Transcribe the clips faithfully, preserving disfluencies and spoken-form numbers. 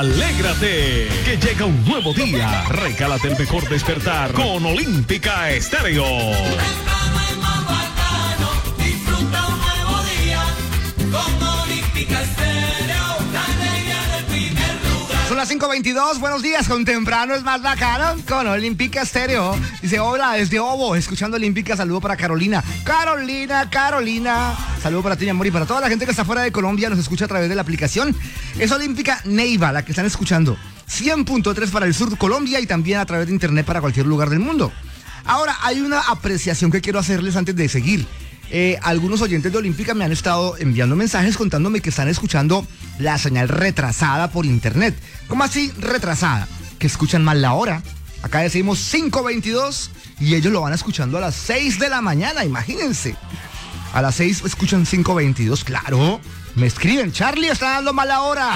Alégrate, que llega un nuevo día. Regálate el mejor despertar con Olímpica Estéreo. Disfruta un nuevo día con Olímpica Estéreo, la alegría del primer lugar. Son las cinco veintidós, buenos días, con temprano es más bacano con Olímpica Estéreo. Dice, hola, desde Obo, escuchando Olímpica, saludo para Carolina. Carolina, Carolina. Saludo para ti, mi amor, y para toda la gente que está fuera de Colombia, nos escucha a través de la aplicación. Es Olímpica Neiva, la que están escuchando. cien punto tres para el sur de Colombia y también a través de internet para cualquier lugar del mundo. Ahora, hay una apreciación que quiero hacerles antes de seguir. Eh, algunos oyentes de Olímpica me han estado enviando mensajes contándome que están escuchando la señal retrasada por internet. ¿Cómo así retrasada? Que escuchan mal la hora. Acá decimos cinco veintidós y ellos lo van escuchando a las seis de la mañana, imagínense. A las seis escuchan cinco veintidós, claro. Me escriben, Charlie está dando mal la hora.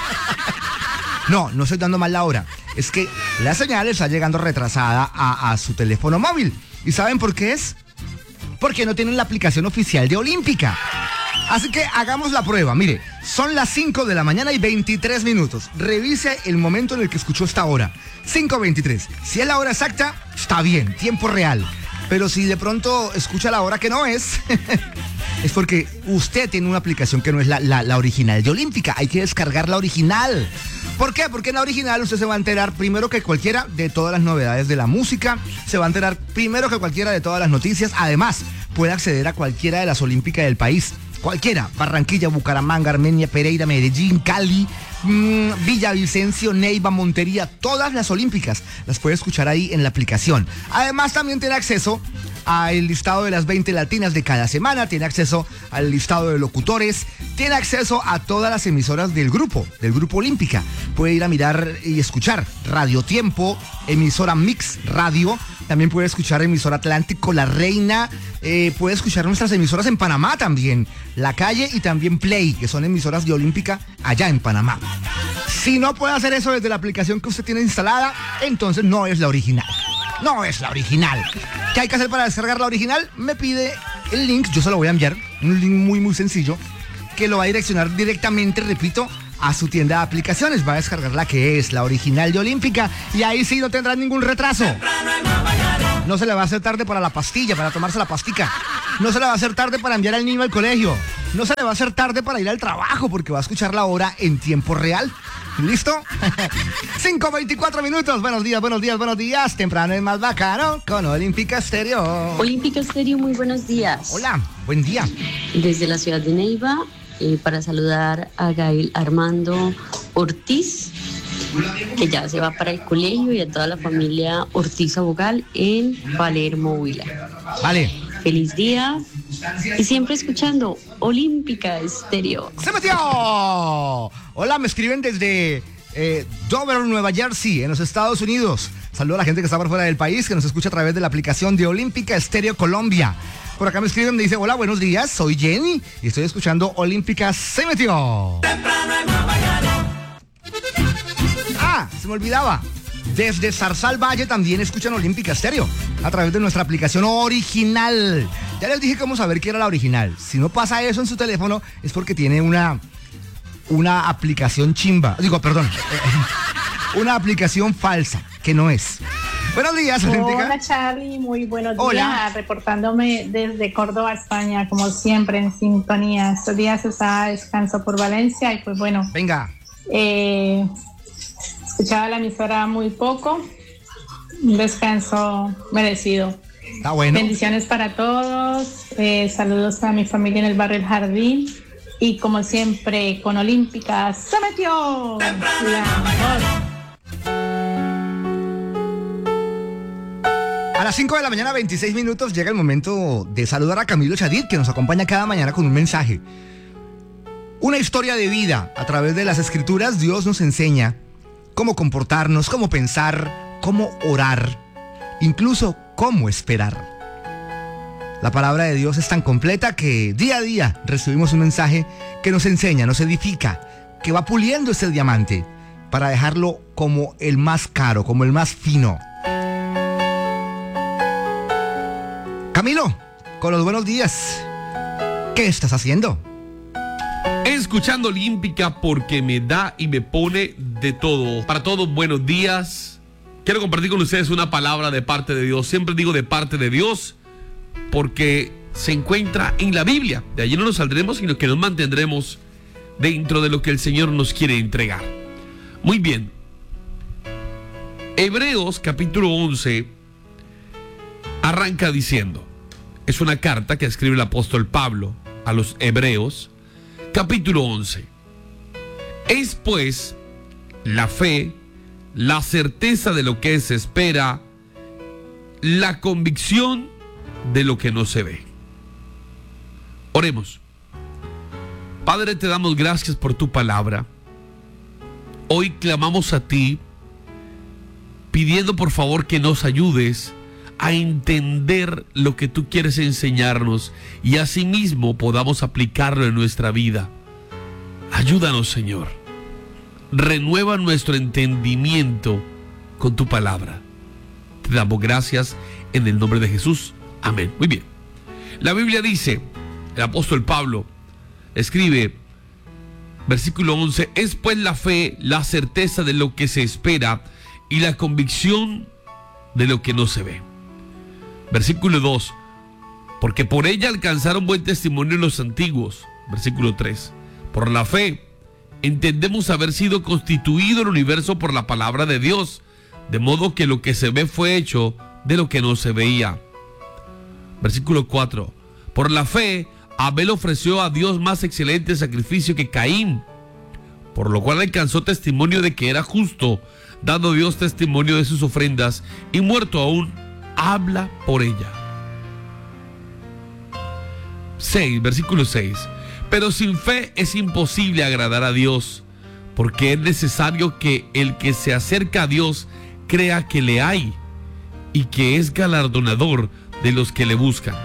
No, no estoy dando mal la hora. Es que la señal está llegando retrasada a, a su teléfono móvil. ¿Y saben por qué es? Porque no tienen la aplicación oficial de Olímpica. Así que hagamos la prueba. Mire, son las cinco de la mañana y veintitrés minutos. Revise el momento en el que escuchó esta hora. cinco veintitrés. Si es la hora exacta, está bien, tiempo real. Pero si de pronto escucha la hora que no es, es porque usted tiene una aplicación que no es la, la, la original de Olímpica. Hay que descargar la original. ¿Por qué? Porque en la original usted se va a enterar primero que cualquiera de todas las novedades de la música, se va a enterar primero que cualquiera de todas las noticias. Además, puede acceder a cualquiera de las Olímpicas del país. Cualquiera, Barranquilla, Bucaramanga, Armenia, Pereira, Medellín, Cali, mmm, Villavicencio, Neiva, Montería, todas las Olímpicas las puede escuchar ahí en la aplicación. Además también tiene acceso al listado de las veinte latinas de cada semana, tiene acceso al listado de locutores, tiene acceso a todas las emisoras del grupo, del grupo Olímpica. Puede ir a mirar y escuchar Radio Tiempo, emisora Mix Radio, también puede escuchar emisora Atlántico, La Reina, eh, puede escuchar nuestras emisoras en Panamá también, La Calle y también Play, que son emisoras de Olímpica allá en Panamá. Si no puede hacer eso desde la aplicación que usted tiene instalada, entonces no es la original. No es la original. ¿Qué hay que hacer para descargar la original? Me pide el link, yo se lo voy a enviar, un link muy muy sencillo, que lo va a direccionar directamente, repito, a su tienda de aplicaciones. Va a descargar la que es la original de Olímpica y ahí sí no tendrá ningún retraso. No se le va a hacer tarde para la pastilla, para tomarse la pastica. No se le va a hacer tarde para enviar al niño al colegio. No se le va a hacer tarde para ir al trabajo porque va a escuchar la hora en tiempo real. ¿Listo? cinco veinticuatro minutos. Buenos días, buenos días, buenos días. Temprano es más bacano con Olímpica Estéreo. Olímpica Estéreo, muy buenos días. Hola, buen día. Desde la ciudad de Neiva, eh, para saludar a Gael Armando Ortiz, que ya se va para el colegio, y a toda la familia Ortiz Abogal en Palermo, Huila. Vale. Feliz día y siempre escuchando Olímpica Estéreo. ¡Se metió! Hola, me escriben desde eh, Dover, Nueva Jersey, en los Estados Unidos. Saludo a la gente que está por fuera del país, que nos escucha a través de la aplicación de Olímpica Estéreo Colombia. Por acá me escriben, me dice, hola, buenos días, soy Jenny y estoy escuchando Olímpica. ¡Se metió! Ah, se me olvidaba. Desde Zarzal Valle también escuchan Olímpica Estéreo a través de nuestra aplicación original. Ya les dije cómo saber que era la original. Si no pasa eso en su teléfono es porque tiene una una aplicación chimba. Digo, perdón. Una aplicación falsa, que no es. Buenos días, Olímpica. Hola, Charlie, muy buenos días. Hola. Reportándome desde Córdoba, España, como siempre en sintonía. Estos días está descanso por Valencia y pues bueno. Venga. Eh, escuchaba la emisora muy poco. Un descanso merecido. Está bueno. Bendiciones para todos. Eh, saludos a mi familia en el barrio El Jardín. Y como siempre, con Olímpica se metió. La mejor. A las cinco de la mañana, veintiséis minutos, llega el momento de saludar a Camilo Chadid, que nos acompaña cada mañana con un mensaje. Una historia de vida. A través de las escrituras, Dios nos enseña cómo comportarnos, cómo pensar, cómo orar, incluso cómo esperar. La palabra de Dios es tan completa que día a día recibimos un mensaje que nos enseña, nos edifica, que va puliendo ese diamante para dejarlo como el más caro, como el más fino. Camilo, con los buenos días, ¿qué estás haciendo? Escuchando Olímpica porque me da y me pone de todo. Para todos, buenos días. Quiero compartir con ustedes una palabra de parte de Dios. Siempre digo de parte de Dios porque se encuentra en la Biblia. De allí no nos saldremos, sino que nos mantendremos dentro de lo que el Señor nos quiere entregar. Muy bien. Hebreos capítulo once arranca diciendo, es una carta que escribe el apóstol Pablo a los Hebreos, capítulo once. Es pues la fe, la certeza de lo que se espera, la convicción de lo que no se ve. Oremos. Padre, te damos gracias por tu palabra. Hoy clamamos a ti, pidiendo por favor que nos ayudes a entender lo que tú quieres enseñarnos y asimismo podamos aplicarlo en nuestra vida. Ayúdanos, Señor. Renueva nuestro entendimiento con tu palabra. Te damos gracias en el nombre de Jesús. Amén. Muy bien. La Biblia dice, el apóstol Pablo escribe, versículo once, es pues la fe, la certeza de lo que se espera y la convicción de lo que no se ve. Versículo dos, porque por ella alcanzaron buen testimonio los antiguos. Versículo tres, por la fe entendemos haber sido constituido el universo por la palabra de Dios, de modo que lo que se ve fue hecho de lo que no se veía. Versículo cuatro, por la fe Abel ofreció a Dios más excelente sacrificio que Caín, por lo cual alcanzó testimonio de que era justo, dando Dios testimonio de sus ofrendas, y muerto aún, habla por ella. seis, versículo seis. Pero sin fe es imposible agradar a Dios, porque es necesario que el que se acerca a Dios crea que le hay y que es galardonador de los que le buscan.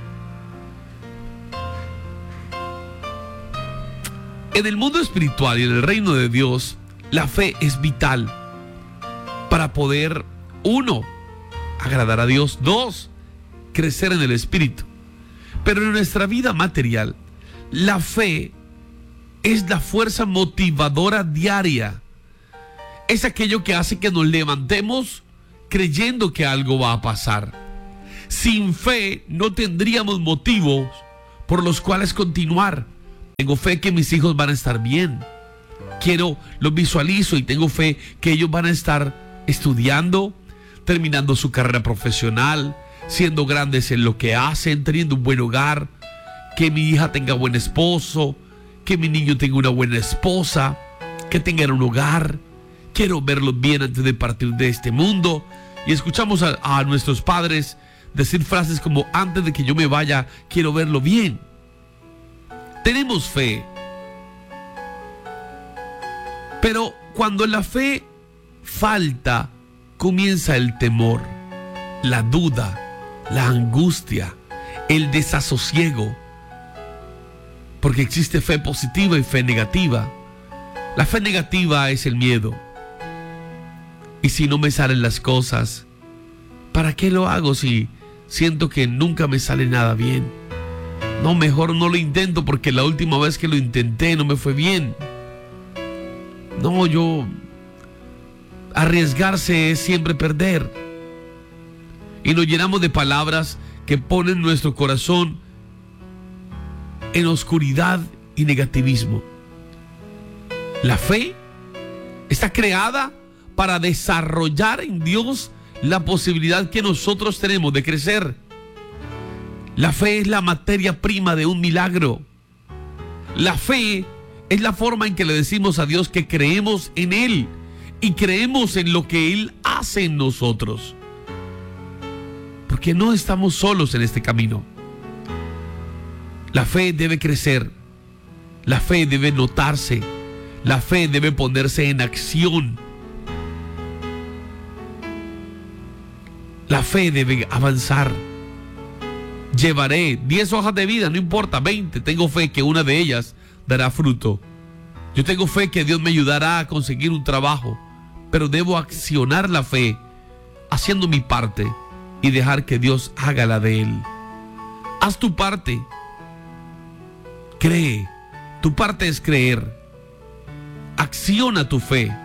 En el mundo espiritual y en el reino de Dios, la fe es vital para poder, uno, agradar a Dios, dos, crecer en el Espíritu. Pero en nuestra vida material, la fe es la fuerza motivadora diaria. Es aquello que hace que nos levantemos creyendo que algo va a pasar. Sin fe no tendríamos motivos por los cuales continuar. Tengo fe que mis hijos van a estar bien. Quiero, los visualizo y tengo fe que ellos van a estar estudiando, terminando su carrera profesional, siendo grandes en lo que hacen, teniendo un buen hogar, que mi hija tenga buen esposo, que mi niño tenga una buena esposa, que tengan un hogar. Quiero verlos bien antes de partir de este mundo. Y escuchamos a, a nuestros padres decir frases como, antes de que yo me vaya, quiero verlo bien. Tenemos fe. Pero cuando la fe falta, comienza el temor, la duda, la angustia, el desasosiego. Porque existe fe positiva y fe negativa. La fe negativa es el miedo. Y si no me salen las cosas, ¿para qué lo hago si siento que nunca me sale nada bien? No, mejor no lo intento porque la última vez que lo intenté no me fue bien. No, yo... Arriesgarse es siempre perder. Y nos llenamos de palabras que ponen nuestro corazón en oscuridad y negativismo. La fe está creada para desarrollar en Dios la posibilidad que nosotros tenemos de crecer. La fe es la materia prima de un milagro. La fe es la forma en que le decimos a Dios que creemos en Él y creemos en lo que Él hace en nosotros. Porque no estamos solos en este camino. La fe debe crecer. La fe debe notarse. La fe debe ponerse en acción. La fe debe avanzar. Llevaré diez hojas de vida, no importa, veinte. Tengo fe que una de ellas dará fruto. Yo tengo fe que Dios me ayudará a conseguir un trabajo, pero debo accionar la fe haciendo mi parte y dejar que Dios haga la de Él. Haz tu parte. Cree, Tu parte es creer. Acciona tu fe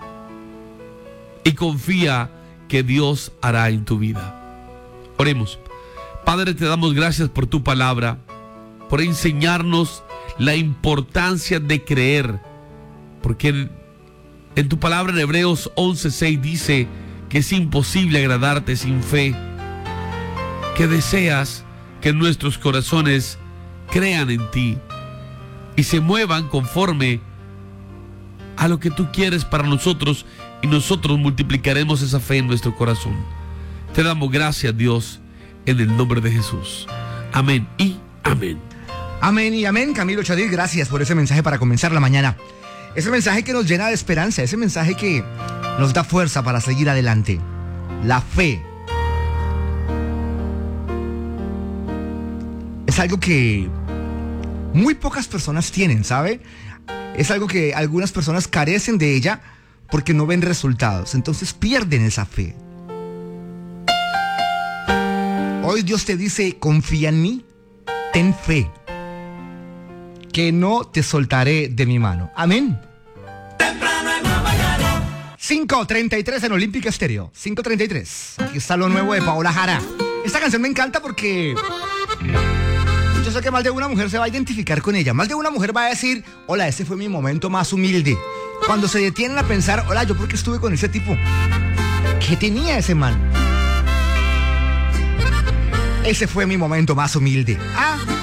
y confía que Dios hará en tu vida. Oremos. Padre, te damos gracias por tu palabra, por enseñarnos la importancia de creer, porque en, en tu palabra en Hebreos once seis dice que es imposible agradarte sin fe, que deseas que nuestros corazones crean en ti y se muevan conforme a lo que tú quieres para nosotros, y nosotros multiplicaremos esa fe en nuestro corazón. Te damos gracias, Dios, en el nombre de Jesús. Amén y amén. Amén y amén. Camilo Chadid, gracias por ese mensaje para comenzar la mañana. Ese mensaje que nos llena de esperanza, ese mensaje que nos da fuerza para seguir adelante. La fe es algo que muy pocas personas tienen, ¿sabe? Es algo que algunas personas carecen de ella porque no ven resultados, entonces pierden esa fe. Hoy Dios te dice, confía en mí, ten fe, que no te soltaré de mi mano. Amén. Temprano en la mañana. cinco treinta y tres en Olímpica Estéreo. cinco treinta y tres. Aquí está lo nuevo de Paola Jara. Esta canción me encanta porque yo sé que más de una mujer se va a identificar con ella. Más de una mujer va a decir, hola, ese fue mi momento más humilde. Cuando se detienen a pensar, hola, ¿yo por qué estuve con ese tipo? ¿Qué tenía ese man? Ese fue mi momento más humilde. Ah,